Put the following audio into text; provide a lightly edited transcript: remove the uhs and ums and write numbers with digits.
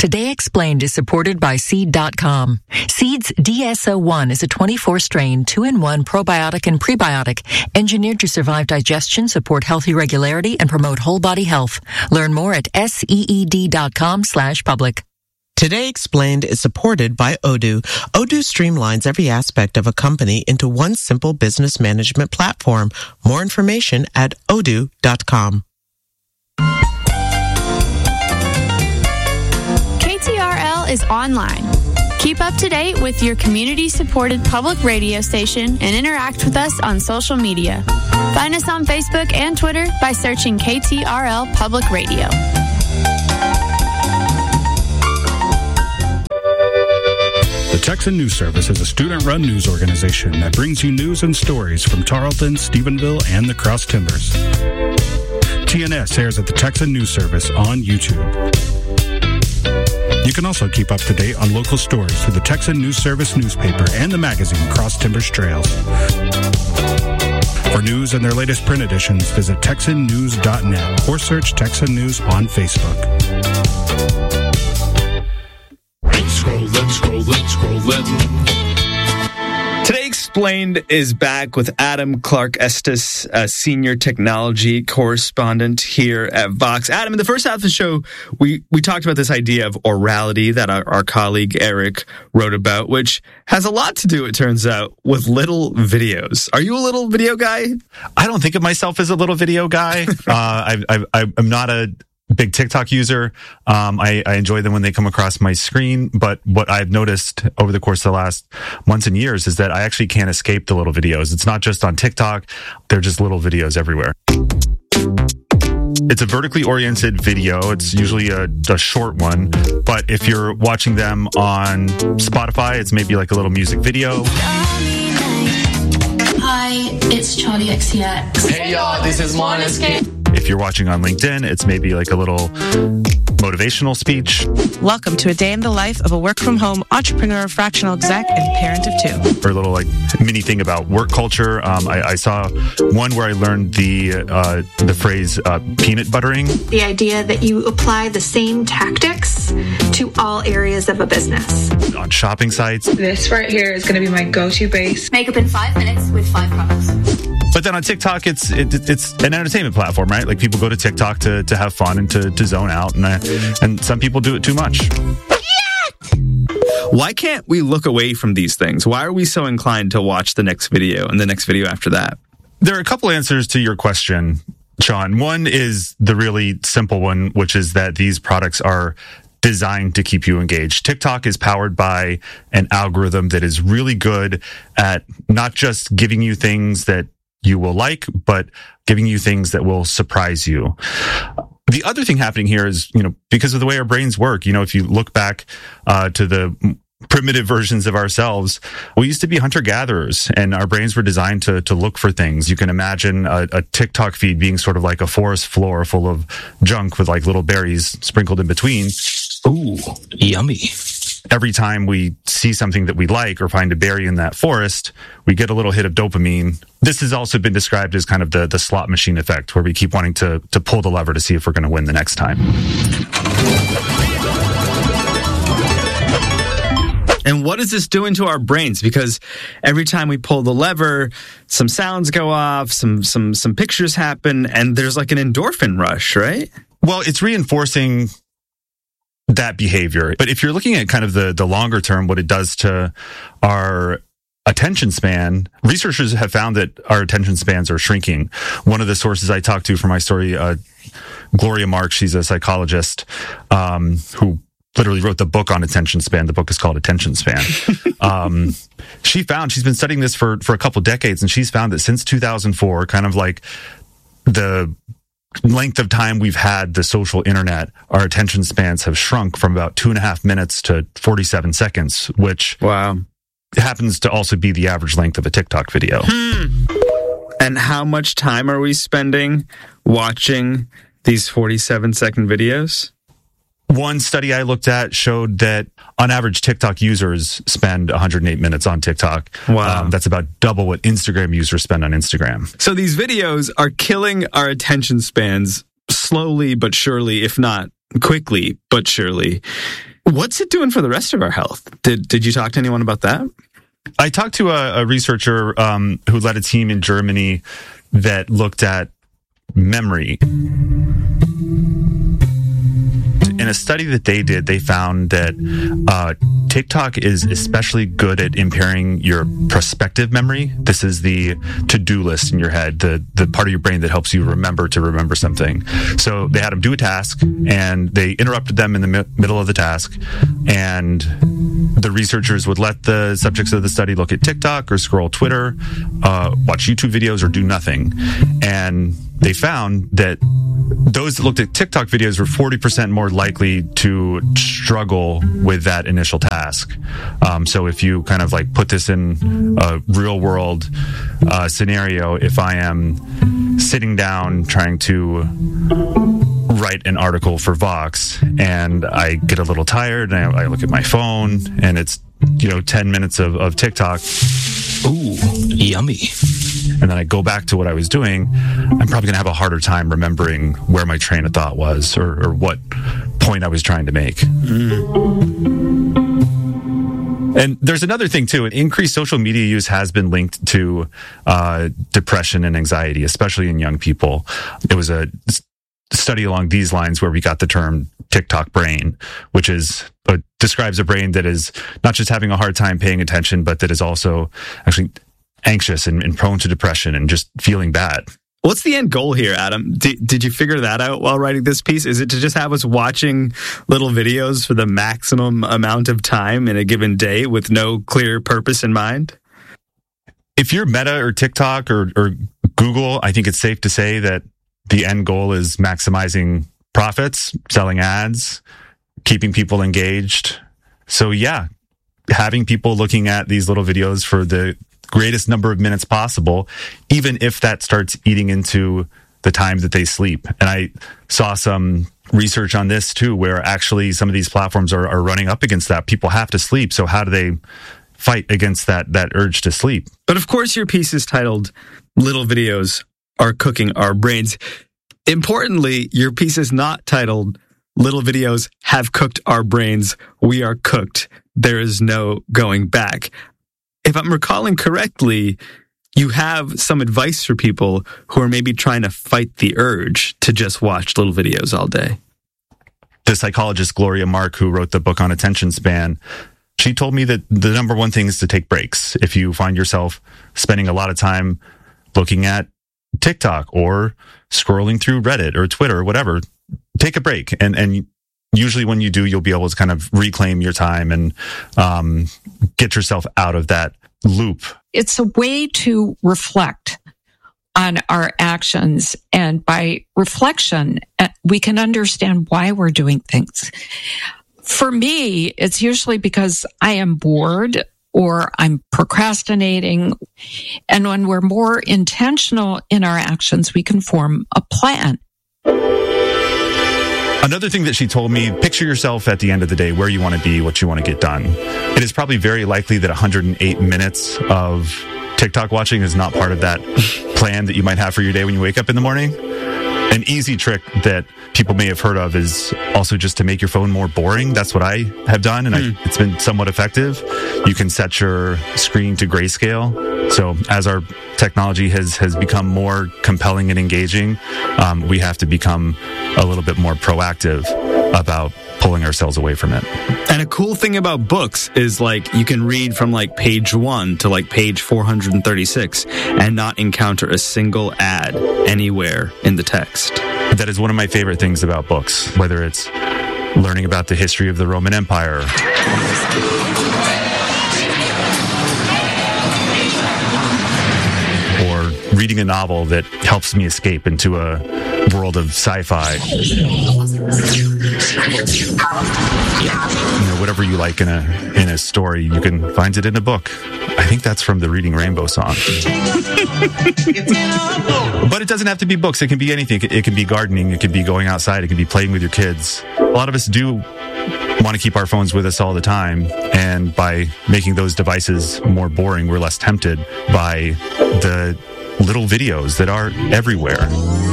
Today Explained is supported by Seed.com. Seed's DSO1 is a 24-strain, 2-in-1 probiotic and prebiotic, engineered to survive digestion, support healthy regularity, and promote whole body health. Learn more at seed.com/public. Today Explained is supported by Odoo. Odoo streamlines every aspect of a company into one simple business management platform. More information at odoo.com. KTRL is online. Keep up to date with your community-supported public radio station and interact with us on social media. Find us on Facebook and Twitter by searching KTRL Public Radio. The Texan News Service is a student-run news organization that brings you news and stories from Tarleton, Stephenville, and the Cross Timbers. TNS airs at the Texan News Service on YouTube. You can also keep up to date on local stories through the Texan News Service newspaper and the magazine Cross Timbers Trails. For news and their latest print editions, visit TexanNews.net or search Texan News on Facebook. Let's scroll. Today Explained is back with Adam Clark Estes, a senior technology correspondent here at Vox. Adam, in the first half of the show, we talked about this idea of orality that our colleague Eric wrote about, which has a lot to do, it turns out, with little videos. Are you a little video guy? I don't think of myself as a little video guy. I'm not a big TikTok user. I enjoy them when they come across my screen, but what I've noticed over the course of the last months and years is that I actually can't escape the little videos. It's not just on TikTok. They're just little videos everywhere. It's a vertically oriented video. It's usually a short one, but if you're watching them on Spotify, it's maybe like a little music video. Hi, it's Charlie XCX. Hey y'all, this is Moneskin. If you're watching on LinkedIn, it's maybe like a little motivational speech. Welcome to a day in the life of a work-from-home entrepreneur, fractional exec, and parent of two. Or a little like mini thing about work culture. I saw one where I learned the phrase peanut buttering. The idea that you apply the same tactics to all areas of a business. On shopping sites. This right here is going to be my go-to base. Makeup in 5 minutes with 5 products. But then on TikTok, it's an entertainment platform, right? Like people go to TikTok to have fun and to zone out, and some people do it too much. Why can't we look away from these things? Why are we so inclined to watch the next video and the next video after that? There are a couple answers to your question, Sean. One is the really simple one, which is that these products are designed to keep you engaged. TikTok is powered by an algorithm that is really good at not just giving you things that you will like, but giving you things that will surprise you. The other thing happening here is, because of the way our brains work, if you look back to the primitive versions of ourselves, we used to be hunter-gatherers, and our brains were designed to look for things. You can imagine a TikTok feed being sort of like a forest floor full of junk with like little berries sprinkled in between. Ooh, yummy. Every time we see something that we like or find a berry in that forest, we get a little hit of dopamine. This has also been described as kind of the slot machine effect, where we keep wanting to pull the lever to see if we're going to win the next time. And what is this doing to our brains? Because every time we pull the lever, some sounds go off, some pictures happen, and there's like an endorphin rush, right? Well, it's reinforcing that behavior. But if you're looking at kind of the longer term, what it does to our attention span, researchers have found that our attention spans are shrinking. One of the sources I talked to for my story, Gloria Marks, she's a psychologist who literally wrote the book on attention span. The book is called Attention Span. She's been studying this for a couple of decades, and she's found that since 2004, kind of like the length of time we've had the social internet, our attention spans have shrunk from about 2.5 minutes to 47 seconds, which happens to also be the average length of a TikTok video. And how much time are we spending watching these 47-second videos? One study I looked at showed that on average, TikTok users spend 108 minutes on TikTok. Wow. That's about double what Instagram users spend on Instagram. So these videos are killing our attention spans slowly but surely, if not quickly but surely. What's it doing for the rest of our health? Did you talk to anyone about that? I talked to a researcher who led a team in Germany that looked at memory. In a study that they did, they found that TikTok is especially good at impairing your prospective memory. This is the to-do list in your head, the part of your brain that helps you remember something. So they had them do a task, and they interrupted them in the middle of the task, and the researchers would let the subjects of the study look at TikTok or scroll Twitter, watch YouTube videos, or do nothing. And they found that those that looked at TikTok videos were 40% more likely to struggle with that initial task. So if you kind of like put this in a real world scenario, if I am sitting down trying to write an article for Vox and I get a little tired and I look at my phone and it's, 10 minutes of TikTok. Ooh, yummy. And then I go back to what I was doing, I'm probably going to have a harder time remembering where my train of thought was or what point I was trying to make. And there's another thing, too. Increased social media use has been linked to depression and anxiety, especially in young people. It was a study along these lines where we got the term TikTok brain, which describes a brain that is not just having a hard time paying attention, but that is also actually anxious and prone to depression and just feeling bad. What's the end goal here, Adam? Did you figure that out while writing this piece? Is it to just have us watching little videos for the maximum amount of time in a given day with no clear purpose in mind? If you're Meta or TikTok or Google, I think it's safe to say that the end goal is maximizing profits, selling ads, keeping people engaged. So yeah, having people looking at these little videos for the greatest number of minutes possible, even if that starts eating into the time that they sleep. And I saw some research on this too, where actually some of these platforms are running up against that. People have to sleep. So how do they fight against that urge to sleep? But of course, your piece is titled Little Videos Are Cooking Our Brains. Importantly, your piece is not titled Little Videos Have Cooked Our Brains. We are cooked. There is no going back. If I'm recalling correctly, you have some advice for people who are maybe trying to fight the urge to just watch little videos all day. The psychologist Gloria Mark, who wrote the book on attention span, she told me that the number one thing is to take breaks. If you find yourself spending a lot of time looking at TikTok or scrolling through Reddit or Twitter or whatever, take a break. And usually when you do, you'll be able to kind of reclaim your time and get yourself out of that loop. It's a way to reflect on our actions. And by reflection, we can understand why we're doing things. For me, it's usually because I am bored or I'm procrastinating. And when we're more intentional in our actions, we can form a plan. Another thing that she told me, picture yourself at the end of the day, where you want to be, what you want to get done. It is probably very likely that 108 minutes of TikTok watching is not part of that plan that you might have for your day when you wake up in the morning. An easy trick that people may have heard of is also just to make your phone more boring. That's what I have done, and it's been somewhat effective. You can set your screen to grayscale. So as our technology has become more compelling and engaging, we have to become a little bit more proactive about pulling ourselves away from it. And a cool thing about books is you can read from page 1 to page 436 and not encounter a single ad anywhere in the text. That is one of my favorite things about books, whether it's learning about the history of the Roman Empire, or reading a novel that helps me escape into a world of sci-fi. Whatever you like in a story, you can find it in a book. I think that's from the Reading Rainbow song. But it doesn't have to be books. It can be anything. It can be gardening. It can be going outside. It can be playing with your kids. A lot of us do want to keep our phones with us all the time. And by making those devices more boring, we're less tempted by the little videos that are everywhere.